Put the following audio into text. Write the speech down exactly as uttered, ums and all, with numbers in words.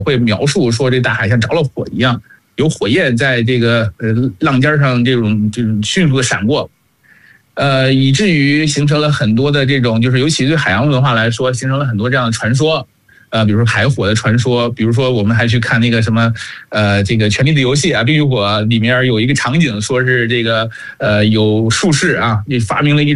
会描述说这大海像着了火一样，有火焰在这个呃浪尖上这种这种迅速的闪过，呃，以至于形成了很多的这种，就是尤其对海洋文化来说，形成了很多这样的传说。呃，比如说海火的传说，比如说我们还去看那个什么，呃，这个《权力的游戏》啊，《冰与火》里面有一个场景，说是这个呃有术士啊，你发明了一